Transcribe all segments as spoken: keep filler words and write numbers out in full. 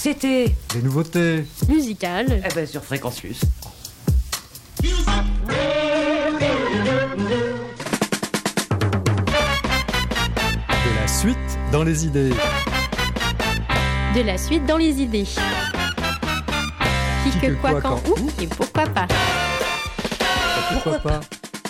C'était... Des nouveautés musicales. Eh ben sur Fréquence Plus. De la suite dans les idées. De la suite dans les idées. Qui, que, quoi, quand, où et pourquoi pas. Pourquoi pas?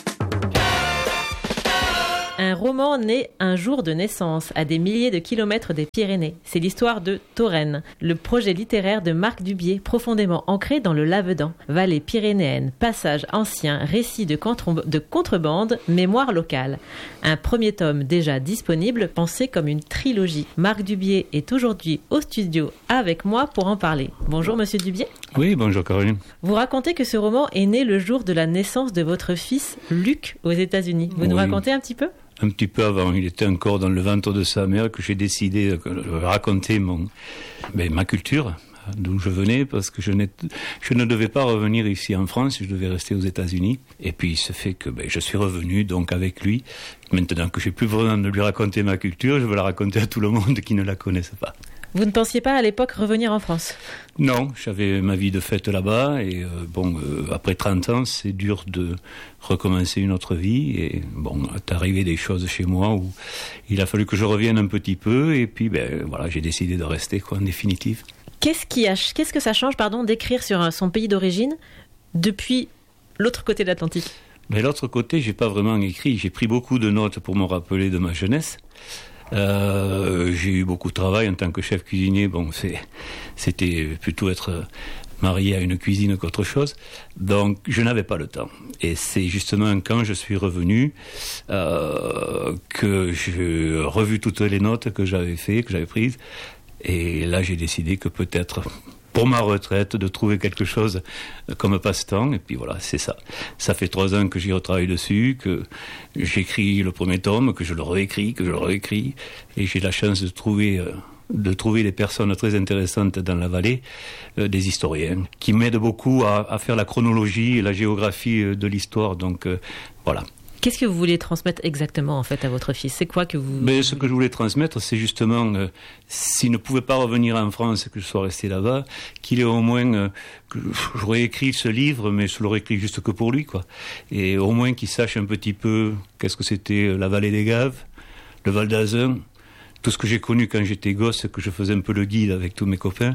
Un roman né un jour de naissance, à des milliers de kilomètres des Pyrénées. C'est l'histoire de Touraine, le projet littéraire de Marc Dubié, profondément ancré dans le Lavedan. Vallée pyrénéenne, passage ancien, récit de, contre- de contrebande, mémoire locale. Un premier tome déjà disponible, pensé comme une trilogie. Marc Dubié est aujourd'hui au studio avec moi pour en parler. Bonjour Monsieur Dubié. Oui, bonjour Caroline. Vous racontez que ce roman est né le jour de la naissance de votre fils, Luc, aux États-Unis. Vous Oui. nous racontez un petit peu ? Un petit peu avant, il était encore dans le ventre de sa mère que j'ai décidé de raconter mon, ben, ma culture, d'où je venais, parce que je, n'ai, je ne devais pas revenir ici en France, je devais rester aux États-Unis. Et puis il se fait que ben, je suis revenu donc avec lui. Maintenant que j'ai plus besoin de lui raconter ma culture, je veux la raconter à tout le monde qui ne la connaisse pas. Vous ne pensiez pas à l'époque revenir en France ? Non, j'avais ma vie de fête là-bas et euh, bon, euh, après trente ans, c'est dur de recommencer une autre vie et bon, est arrivé des choses chez moi où il a fallu que je revienne un petit peu et puis ben voilà, j'ai décidé de rester quoi en définitive. Qu'est-ce qui a, qu'est-ce que ça change, pardon, d'écrire sur son pays d'origine depuis l'autre côté de l'Atlantique ? Mais l'autre côté, j'ai pas vraiment écrit, j'ai pris beaucoup de notes pour me rappeler de ma jeunesse. Euh, j'ai eu beaucoup de travail en tant que chef cuisinier. Bon, c'est, c'était plutôt être marié à une cuisine qu'autre chose. Donc, je n'avais pas le temps. Et c'est justement quand je suis revenu euh, que j'ai revu toutes les notes que j'avais fait, que j'avais prises. Et là, j'ai décidé que peut-être, pour ma retraite, de trouver quelque chose comme passe-temps. Et puis voilà, c'est ça. Ça fait trois ans que j'y retravaille dessus, que j'écris le premier tome, que je le réécris, que je le réécris. Et j'ai la chance de trouver, euh, de trouver des personnes très intéressantes dans la vallée, euh, des historiens, qui m'aident beaucoup à, à faire la chronologie et la géographie de l'histoire. Donc euh, voilà. Qu'est-ce que vous voulez transmettre exactement en fait à votre fils ? C'est quoi que vous... Mais ce que je voulais transmettre, c'est justement, euh, s'il ne pouvait pas revenir en France, que je sois resté là-bas, qu'il ait au moins, euh, que j'aurais écrit ce livre, mais je l'aurais écrit juste que pour lui, quoi. Et au moins qu'il sache un petit peu qu'est-ce que c'était la vallée des Gaves, le Val d'Azun, tout ce que j'ai connu quand j'étais gosse, que je faisais un peu le guide avec tous mes copains.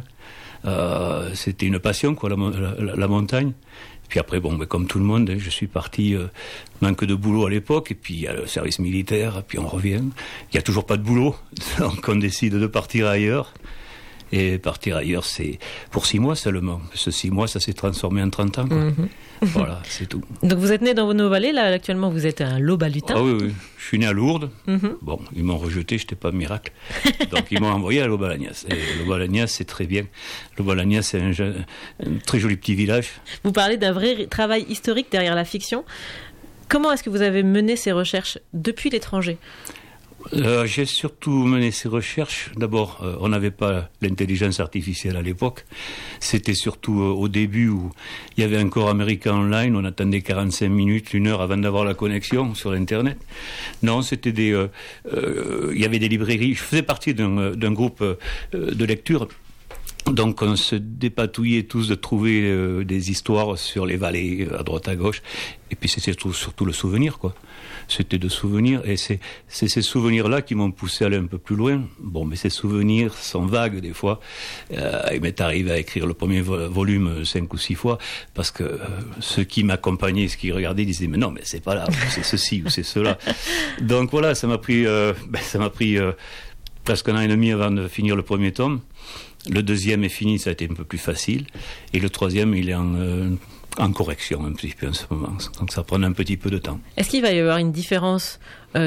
Euh, c'était une passion, quoi, la, la, la montagne. Puis après, bon, ben, comme tout le monde, je suis parti, euh, manque de boulot à l'époque, et puis il y a le service militaire, puis on revient. Il n'y a toujours pas de boulot, donc on décide de partir ailleurs. Et partir ailleurs, c'est pour six mois seulement. Ce six mois, ça s'est transformé en trente ans, quoi. Mm-hmm. Voilà, c'est tout. Donc vous êtes né dans nos vallées, là, actuellement vous êtes un Lobalutin. Ah oui, oui. Je suis né à Lourdes. Mm-hmm. Bon, ils m'ont rejeté, je n'étais pas miracle. Donc ils m'ont envoyé à Lobalagnas. Et Lobalagnas, c'est très bien. Lobalagnas, c'est un, un très joli petit village. Vous parlez d'un vrai travail historique derrière la fiction. Comment est-ce que vous avez mené ces recherches depuis l'étranger ? Euh, j'ai surtout mené ces recherches. D'abord, euh, on n'avait pas l'intelligence artificielle à l'époque. C'était surtout euh, au début où il y avait encore America Online. On attendait quarante-cinq minutes, une heure avant d'avoir la connexion sur Internet. Non, c'était des... Euh, euh, il y avait des librairies. Je faisais partie d'un, d'un groupe euh, de lecture. Donc on se dépatouillait tous de trouver euh, des histoires sur les vallées, à droite à gauche. Et puis c'était surtout, surtout le souvenir, quoi. C'était de souvenirs, et c'est, c'est ces souvenirs-là qui m'ont poussé à aller un peu plus loin. Bon, mais ces souvenirs sont vagues des fois. Euh, il m'est arrivé à écrire le premier vo- volume cinq ou six fois, parce que euh, ceux qui m'accompagnaient, ceux qui regardaient, disaient mais non, mais c'est pas là, ou c'est ceci ou c'est cela. Donc voilà, ça m'a pris, euh, ben, ça m'a pris euh, presque un an et demi avant de finir le premier tome. Le deuxième est fini, ça a été un peu plus facile, et le troisième, il est en euh, en correction un petit peu en ce moment, donc ça prend un petit peu de temps. Est-ce qu'il va y avoir une différence euh,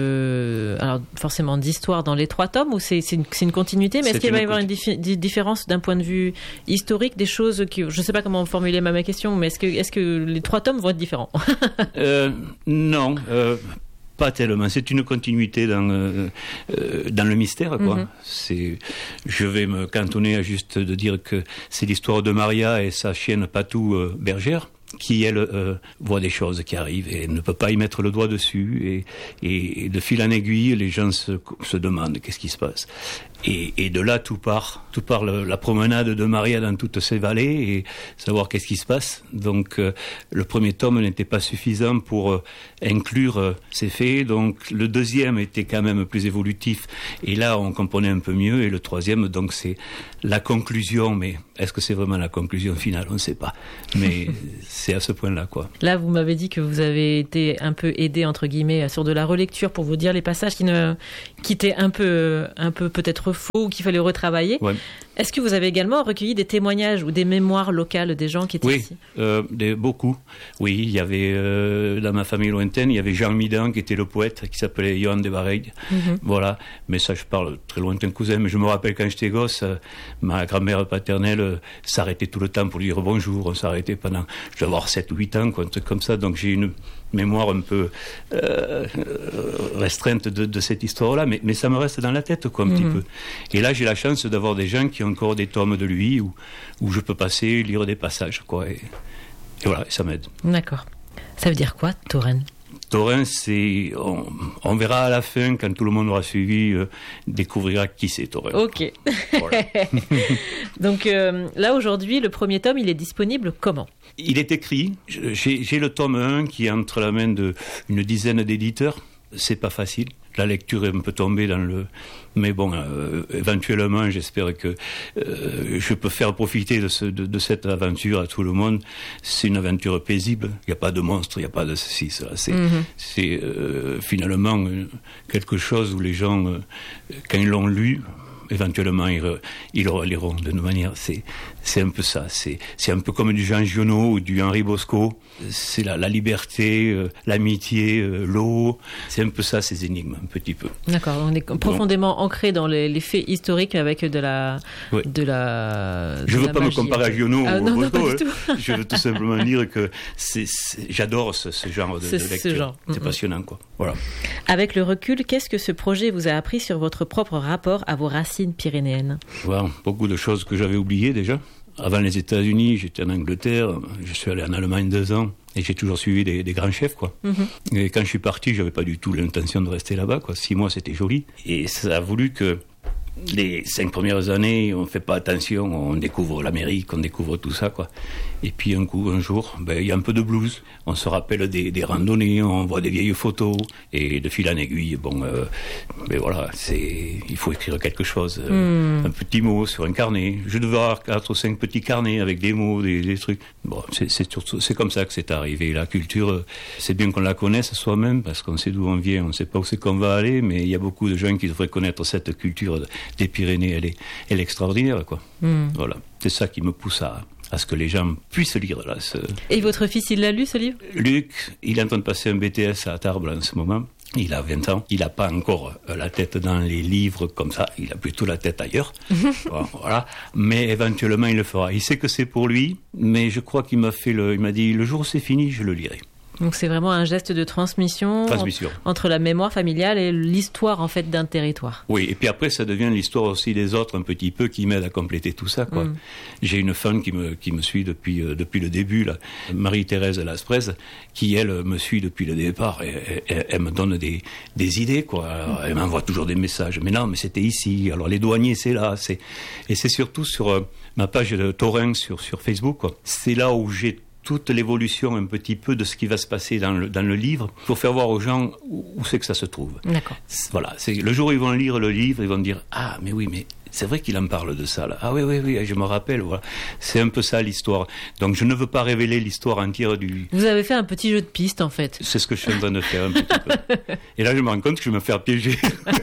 de, alors forcément d'histoire dans les trois tomes, ou c'est, c'est, une, c'est une continuité, mais c'est est-ce qu'il va y avoir une dif- différence d'un point de vue historique, des choses qui, je ne sais pas comment formuler ma, ma question, mais est-ce que, est-ce que les trois tomes vont être différents ? euh, Non. Euh, Pas tellement. C'est une continuité dans euh, euh, dans le mystère, quoi. Mm-hmm. C'est, je vais me cantonner à juste de dire que c'est l'histoire de Maria et sa chienne Patou euh, bergère, qui elle euh, voit des choses qui arrivent et ne peut pas y mettre le doigt dessus, et, et, et de fil en aiguille, les gens se, se demandent qu'est-ce qui se passe. Et, et de là, tout part. Tout part le, la promenade de Maria dans toutes ces vallées et savoir qu'est-ce qui se passe. Donc, euh, le premier tome n'était pas suffisant pour euh, inclure euh, ces faits. Donc, le deuxième était quand même plus évolutif. Et là, on comprenait un peu mieux. Et le troisième, donc, c'est la conclusion. Mais est-ce que c'est vraiment la conclusion finale? On ne sait pas. Mais c'est à ce point-là, quoi. Là, vous m'avez dit que vous avez été un peu aidé, entre guillemets, sur de la relecture pour vous dire les passages qui, ne, qui étaient un peu, un peu peut-être faux ou qu'il fallait retravailler. Ouais. Est-ce que vous avez également recueilli des témoignages ou des mémoires locales des gens qui étaient oui, ici? euh, des, beaucoup. Oui, il y avait, euh, dans ma famille lointaine, il y avait Jean Midan qui était le poète, qui s'appelait Johan de Bareil. Mm-hmm. Voilà. Mais ça, je parle très lointain cousin. Mais je me rappelle quand j'étais gosse, euh, ma grand-mère paternelle euh, s'arrêtait tout le temps pour lui dire bonjour. On s'arrêtait pendant, je dois avoir sept ou huit ans, quoi, un truc comme ça. Donc j'ai une mémoire un peu euh, restreinte de, de cette histoire-là, mais, mais ça me reste dans la tête, quoi, un mm-hmm. petit peu. Et là, j'ai la chance d'avoir des gens qui ont encore des tomes de lui où, où je peux passer, lire des passages, quoi. Et, et voilà, ça m'aide. D'accord. Ça veut dire quoi, Tauren? Tauren, c'est... On, on verra à la fin, quand tout le monde aura suivi, euh, découvrira qui c'est Tauren. Ok. Voilà. Donc euh, là, aujourd'hui, le premier tome, il est disponible comment? Il est écrit. J'ai, j'ai le tome un qui est entre la main d'une dizaine d'éditeurs. C'est pas facile. La lecture est un peu tombée dans le... Mais bon, euh, éventuellement, j'espère que euh, je peux faire profiter de, ce, de, de cette aventure à tout le monde. C'est une aventure paisible. Il n'y a pas de monstre, il n'y a pas de ceci, cela. C'est, mm-hmm. c'est euh, finalement euh, quelque chose où les gens, euh, quand ils l'ont lu, éventuellement, ils, ils reliront de nos manières. C'est, c'est un peu ça. C'est, c'est un peu comme du Jean Giono ou du Henri Bosco. C'est la, la liberté, euh, l'amitié, euh, l'eau. C'est un peu ça, ces énigmes, un petit peu. D'accord. On est profondément bon. ancré dans les, les faits historiques avec de la... Oui. De la Je ne veux la pas magie, me comparer à Giono ah, ou non, à Bosco. non, hein. Je veux tout simplement dire que c'est, c'est, j'adore ce, ce genre de, c'est de lecture. Ce genre. C'est mm-hmm. passionnant, quoi. Voilà. Avec le recul, qu'est-ce que ce projet vous a appris sur votre propre rapport à vos racines pyrénéennes? Wow, beaucoup de choses que j'avais oubliées déjà. Avant les États-Unis, j'étais en Angleterre, je suis allé en Allemagne deux ans et j'ai toujours suivi des, des grands chefs, quoi. Mm-hmm. Et quand je suis parti, j'avais pas du tout l'intention de rester là-bas, quoi. Six mois, c'était joli. Et ça a voulu que les cinq premières années, on fait pas attention, on découvre l'Amérique, on découvre tout ça, quoi. Et puis un coup, un jour, ben il y a un peu de blues. On se rappelle des, des randonnées, on voit des vieilles photos, et de fil en aiguille, bon, euh, ben voilà, c'est, il faut écrire quelque chose, euh, mm. un petit mot sur un carnet. Je devais avoir quatre ou cinq petits carnets avec des mots, des, des trucs. Bon, c'est, c'est, surtout, c'est comme ça que c'est arrivé. La culture, c'est bien qu'on la connaisse soi-même, parce qu'on sait d'où on vient, on sait pas où c'est qu'on va aller, mais il y a beaucoup de gens qui devraient connaître cette culture des Pyrénées, elle est, elle est extraordinaire, quoi. Mm. Voilà, c'est ça qui me pousse à, à ce que les gens puissent lire. Là, ce... Et votre fils, il l'a lu, ce livre? Luc, il est en train de passer un B T S à Tarbes en ce moment. Il a vingt ans. Il n'a pas encore la tête dans les livres comme ça. Il a plutôt la tête ailleurs. Voilà. Mais éventuellement, il le fera. Il sait que c'est pour lui, mais je crois qu'il m'a fait le, il m'a dit, le jour où c'est fini, je le lirai. Donc c'est vraiment un geste de transmission, transmission. entre la mémoire familiale et l'histoire en fait d'un territoire. Oui, et puis après ça devient l'histoire aussi des autres un petit peu qui m'aide à compléter tout ça, quoi. Mm. J'ai une femme qui me qui me suit depuis euh, depuis le début là, Marie-Thérèse Lasprez, qui elle me suit depuis le départ et elle, elle me donne des des idées, quoi. Alors, elle m'envoie toujours des messages. Mais non, mais c'était ici. Alors les douaniers c'est là, c'est et c'est surtout sur euh, ma page de Tauren sur sur Facebook, quoi. C'est là où j'ai toute l'évolution un petit peu de ce qui va se passer dans le, dans le livre pour faire voir aux gens où, où c'est que ça se trouve. D'accord. Voilà, c'est, le jour où ils vont lire le livre, ils vont dire « Ah, mais oui, mais c'est vrai qu'il en parle de ça, là. Ah oui, oui, oui, je me rappelle. » Voilà. C'est un peu ça, l'histoire. Donc, je ne veux pas révéler l'histoire entière du... Vous avez fait un petit jeu de piste, en fait. C'est ce que je suis en train de faire un petit peu. Et là, je me rends compte que je vais me faire piéger.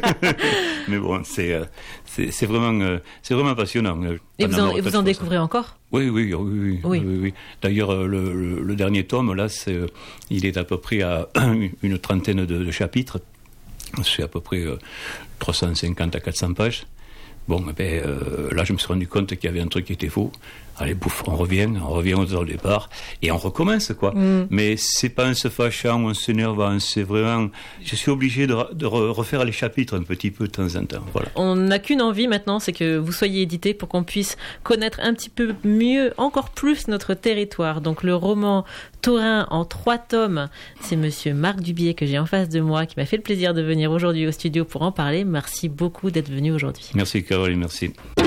Mais bon, c'est, c'est, c'est, vraiment, c'est vraiment passionnant. Et vous en, et vous en découvrez encore ? Oui, oui, oui, oui, oui, oui, oui. D'ailleurs, le, le, le dernier tome, là, c'est, il est à peu près à une trentaine de, de chapitres. C'est à peu près euh, trois cent cinquante à quatre cents pages. Bon, ben, euh, là, je me suis rendu compte qu'il y avait un truc qui était faux. Allez, bouffe, on revient, on revient au départ, et on recommence, quoi. Mm. Mais c'est pas en se fâchant ou en s'énervant, c'est vraiment... Je suis obligé de, de refaire les chapitres un petit peu de temps en temps, voilà. On n'a qu'une envie maintenant, c'est que vous soyez édité pour qu'on puisse connaître un petit peu mieux, encore plus, notre territoire. Donc, le roman Tauren en trois tomes, c'est monsieur Marc Dubié que j'ai en face de moi, qui m'a fait le plaisir de venir aujourd'hui au studio pour en parler. Merci beaucoup d'être venu aujourd'hui. Merci, Caroline, merci.